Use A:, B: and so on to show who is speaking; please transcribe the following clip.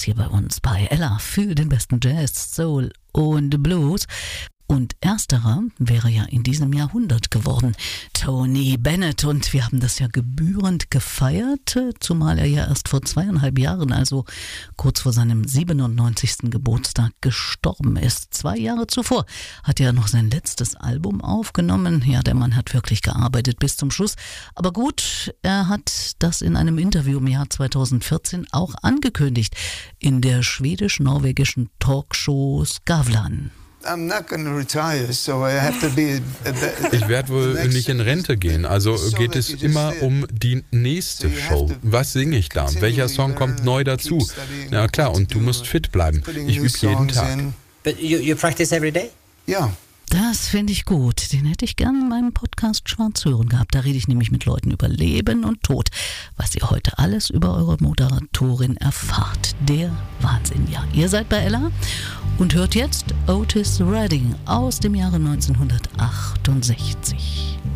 A: Jazz hier bei uns bei Ella für den besten Jazz, Soul und Blues. Und ersterer wäre ja in diesem Jahrhundert geworden, Tony Bennett. Und wir haben das ja gebührend gefeiert, zumal er ja erst vor 2,5 Jahren, also kurz vor seinem 97. Geburtstag, gestorben ist. 2 Jahre zuvor hat er noch sein letztes Album aufgenommen. Ja, der Mann hat wirklich gearbeitet bis zum Schluss. Aber gut, er hat das in einem Interview im Jahr 2014 auch angekündigt in der schwedisch-norwegischen Talkshow Skavlan.
B: Ich werde wohl nicht in Rente gehen, also geht es immer um die nächste Show. Was singe ich da? Welcher Song kommt neu dazu? Ja klar, und du musst fit bleiben. Ich übe jeden Tag.
C: But you practice every day?
B: Ja.
A: Das finde ich gut. Den hätte ich gern in meinem Podcast Schwarz hören gehabt. Da rede ich nämlich mit Leuten über Leben und Tod. Was ihr heute alles über eure Moderatorin erfahrt. Der Wahnsinn, ja. Ihr seid bei Ella und hört jetzt Otis Redding aus dem Jahre 1968.